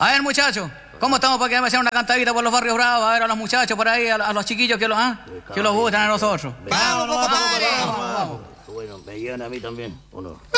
A ver, muchachos, ¿cómo estamos para que me hagan una cantadita por los barrios bravos? A ver, a los muchachos por ahí, a los chiquillos que los gustan a nosotros. Vamos, compadre. Bueno, me llegan a mí también, ¿o no?